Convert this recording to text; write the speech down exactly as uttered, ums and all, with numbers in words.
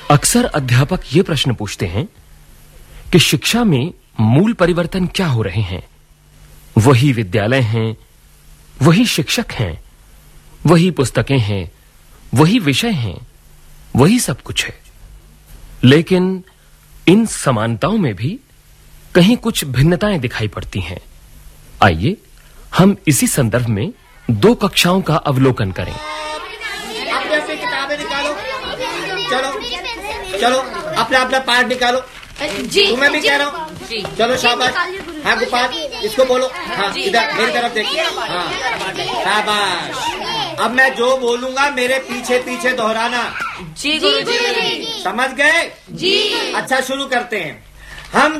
अक्सर अध्यापक ये प्रश्न पूछते हैं कि शिक्षा में मूल परिवर्तन क्या हो रहे हैं। वही विद्यालय हैं, वही शिक्षक हैं, वही पुस्तकें हैं, वही विषय हैं, वही सब कुछ है। लेकिन इन समानताओं में भी कहीं कुछ भिन्नताएं दिखाई पड़ती हैं। आइए हम इसी संदर्भ में दो कक्षाओं का अवलोकन करें। अपने अपनी किताबें निकालो। चलो चलो अपना अपना पाठ निकालो। जी तुम्हें भी कह रहा हूँ। चलो शाबाश। हाँ गोपाल, इसको बोलो। हाँ इधर मेरी तरफ देखिए। हाँ शाबाश। अब मैं जो बोलूंगा मेरे पीछे पीछे दोहराना। जी गुरुजी। समझ गए? जी। अच्छा शुरू करते हैं। हम